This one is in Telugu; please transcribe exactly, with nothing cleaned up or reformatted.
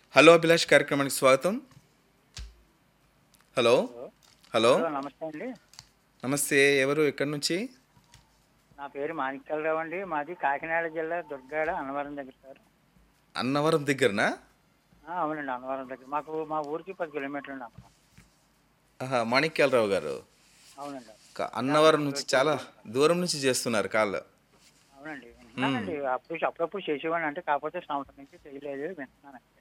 హలో అభిలాష్ కార్యక్రమానికి స్వాగతం. హలో. Hello hello. హలో నమస్తే అండి. నమస్తే. ఎవరు ఎక్కడి నుంచి? నా పేరు మాణిక్యాలరావు అండి. మాది కాకినాడ జిల్లా దుర్గాడ అన్నవరం దగ్గర సార్. అన్నవరం దగ్గరనా? ఆ, అవునండి, అన్నవరం దగ్గర. మాకు మా ఊరికి పది కిలోమీటర్లు అండి అన్నవరం. ఆహా, మాణిక్యాలరావు గారు అవునండి. క- విన్నాను, అన్నవరం నుంచి ఎప్పుడో చాలా చేసేవాడిని సార్. దూరం నుంచి చేస్తున్నారు కాల్. అవునండి, మ్మ్. వింటున్నానండి. అప్పుడు అప్పుడప్పుడు చేసేవాడిని, అంటే కాకపోతే సంవత్సరం నుంచి చేయలేదు, వింటున్నాను.